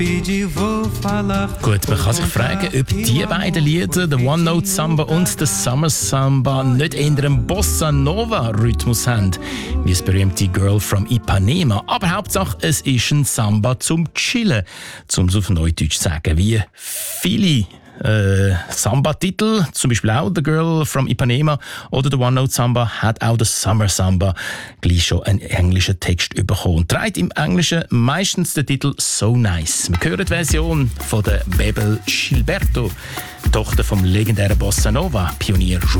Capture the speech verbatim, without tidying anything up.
Gut, man kann sich fragen, ob die beiden Lieder, der One Note Samba und der Summer Samba, nicht eher einen Bossa Nova Rhythmus haben, wie das berühmte Girl from Ipanema. Aber Hauptsache, es ist ein Samba zum Chillen, um es auf Neudeutsch zu sagen, wie viele Äh, Samba-Titel, zum Beispiel auch The Girl from Ipanema oder The One Note Samba, hat auch der Summer Samba gleich schon einen englischen Text bekommen und trägt im Englischen meistens den Titel So Nice. Wir hören die Version von der Bebel Gilberto, Tochter vom legendären Bossa Nova Pionier João